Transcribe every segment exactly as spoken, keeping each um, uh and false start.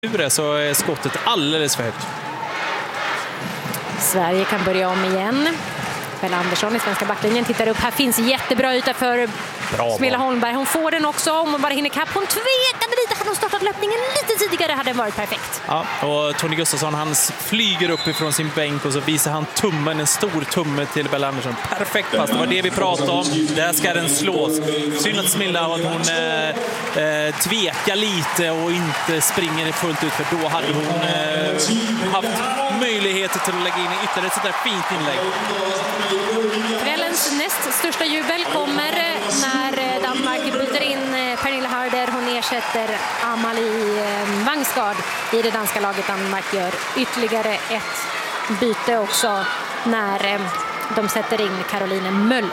Nu så är skottet alldeles för högt. Sverige kan börja om igen. Bella Andersson i svenska backlinjen tittar upp. Här finns jättebra yta för Smilla Holmberg. Hon får den också om hon bara hinner kapp. Hon tvekade lite. Hade hon startat löpningen lite tidigare hade den varit perfekt. Ja, och Tony Gustafsson han flyger upp ifrån sin bänk och så visar han tummen, en stor tumme till Bella Andersson. Perfekt pass, det var det vi pratade om. Där ska den slås. Synd att Smilla att hon eh, eh, tvekar lite och inte springer fullt ut, för då hade hon eh, haft möjligheter till att lägga in ytterligare ett sånt där fint inlägg. Kvällens näst största jubel kommer när Danmark byter in Pernille Harder. Hon ersätter Amalie Vangsgaard i det danska laget. Danmark gör ytterligare ett byte också när de sätter in Caroline Möller.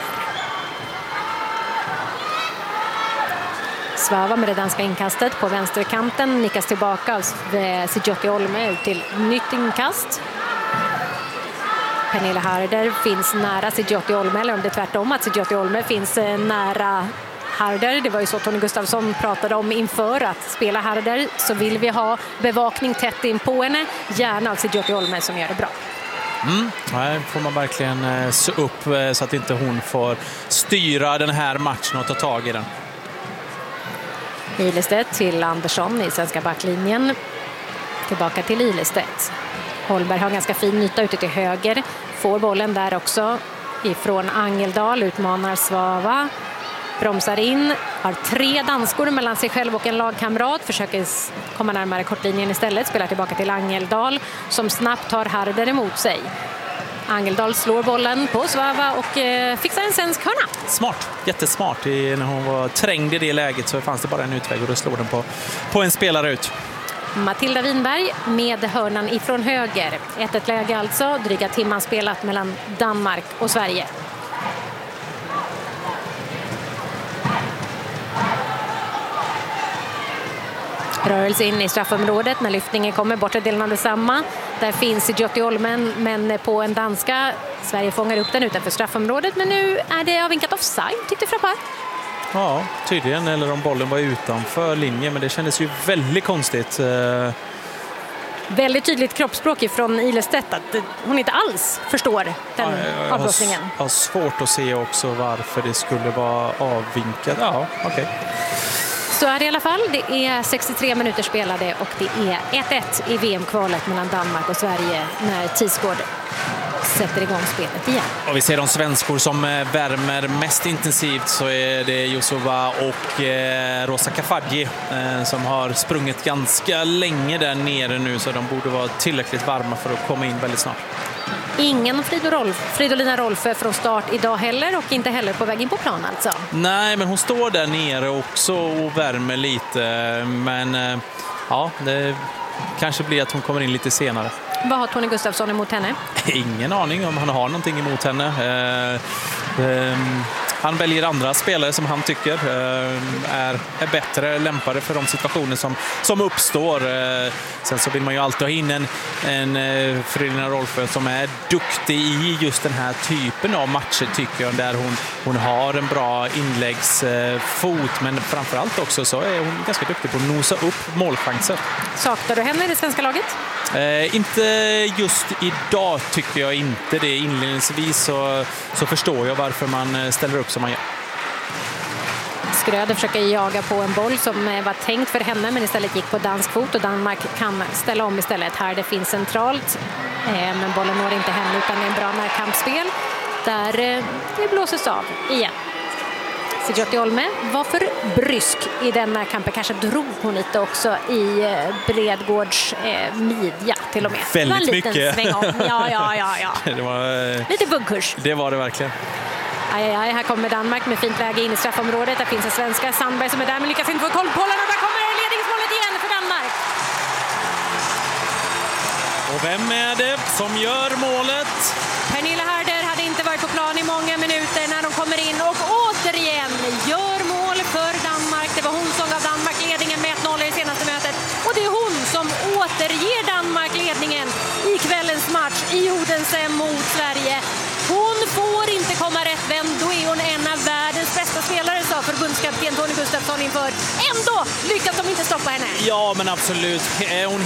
Svava med det danska inkastet på vänsterkanten. Nickas tillbaka av Sijoti Olme ut till nytt inkast. Pernille Harder finns nära Sijoti Olme, eller om det är tvärtom att Sijoti Olme finns nära Harder. Det var ju så Tony Gustafsson pratade om inför att spela Harder, så vill vi ha bevakning tätt in på henne, gärna av Sijoti Olme som gör det bra. Mm. Nej, får man verkligen se upp så att inte hon får styra den här matchen och ta tag i den. Ilestedt till Andersson i svenska backlinjen. Tillbaka till Ilestedt. Holmberg har ganska fin yta ute till höger. Får bollen där också ifrån Angeldal. Utmanar Svava. Bromsar in. Har tre danskor mellan sig själv och en lagkamrat. Försöker komma närmare kortlinjen istället. Spelar tillbaka till Angeldal som snabbt tar Harder emot sig. Angeldal slår bollen på Svava och eh, fixar en svensk hörna. Smart, jättesmart. I, när hon var trängd i det läget så fanns det bara en utväg och då slår den på, på en spelare ut. Matilda Winberg med hörnan ifrån höger. ett ett läge alltså, dryga timman spelat mellan Danmark och Sverige. Rörelse in i straffområdet när lyftningen kommer, bortre delen av detsamma. Där finns Sijoti Olmen, men på en danska. Sverige fångar upp den utanför straffområdet, men nu är det avvinkat offside, tyckte Frappar. Ja, tydligen, eller om bollen var utanför linjen, men det kändes ju väldigt konstigt. Väldigt tydligt kroppsspråk från Ilestedt att hon inte alls förstår den ja, avblåsningen. Jag har svårt att se också varför det skulle vara avvinkat. Ja, okej. Okay. Så är det i alla fall. Det är sextiotre minuter spelade och det är ett ett i V M-kvalet mellan Danmark och Sverige när Tisgård sätter igång spelet igen. Och vi ser de svenskor som värmer mest intensivt, så är det Josova och eh, Rosa Kafaji eh, som har sprungit ganska länge där nere nu, så de borde vara tillräckligt varma för att komma in väldigt snart. Ingen Rolf, Fridolina Rolfö från start idag heller, och inte heller på väg in på plan alltså. Nej, men hon står där nere också och värmer lite, men eh, ja, det kanske blir att hon kommer in lite senare. Vad har Tony Gustafsson emot henne? Ingen aning om han har någonting emot henne. Eh, eh, han väljer andra spelare som han tycker eh, är, är bättre lämpade för de situationer som, som uppstår. Eh, sen så vill man ju alltid ha in en, en eh, Fridolina Rolfö som är duktig i just den här typen av matcher, tycker jag, där hon, hon har en bra inläggsfot, men framförallt också så är hon ganska duktig på att nosa upp målchanser. Saknar du henne i det svenska laget? Eh, inte just idag tycker jag inte det. Inledningsvis så, så förstår jag varför man ställer upp som man gör. Skröder försöker jaga på en boll som var tänkt för henne men istället gick på dansk fot, och Danmark kan ställa om istället. Här det finns centralt, eh, men bollen når inte henne utan det är en bra närkampsspel där eh, det blåses av igen. Sijoti Olme var för brysk i den här kampen. Kanske drog hon lite också i Bredgårds eh, midja till och med. Väldigt mycket. Sväng om. Ja, ja, ja, ja. Det var, eh, lite buggkurs. Det var det verkligen. Aj, aj, aj, här kommer Danmark med fint läge in i straffområdet. Där finns en svenska, Sandberg, som är där men lyckas inte få koll på bollen. Och där kommer ledningsmålet igen för Danmark. Och vem är det som gör målet? Pernille Harder hade inte varit på plan i många minuter när de kommer in och återigen gör mål för Danmark. Det var hon som gav Danmark ledningen med ett noll i det senaste mötet. Och det är hon som återger Danmark ledningen i kvällens match i Odense mot Sverige. Hon får inte komma rätt vänd, då är hon en av världens bästa spelare, sa förbundskapten Tony Gustafsson inför. Ändå lyckas de inte stoppa henne. Ja, men absolut. Hon